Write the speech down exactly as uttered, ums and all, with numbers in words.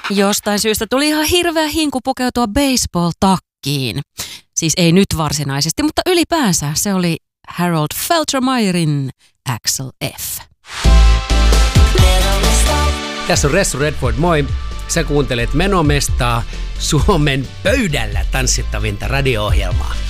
Jostain syystä tuli ihan hirveä hinku pukeutua baseball-takkiin. Siis ei nyt varsinaisesti, mutta ylipäänsä se oli Harold Faltermeyerin Axel F. Tässä on Ressu Redford, moi. Sä kuuntelet Menomestaa, Suomen pöydällä tanssittavinta radio-ohjelmaa.